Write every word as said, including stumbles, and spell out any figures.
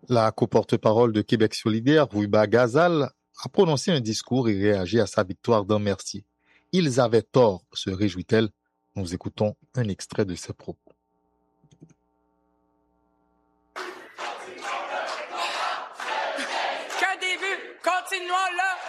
La co-porte-parole de Québec solidaire, Rouiba Ghazal, a prononcé un discours et réagi à sa victoire d'un Mercier. Ils avaient tort, se réjouit-elle. Nous écoutons un extrait de ses propos. Qu'un début, continuons là.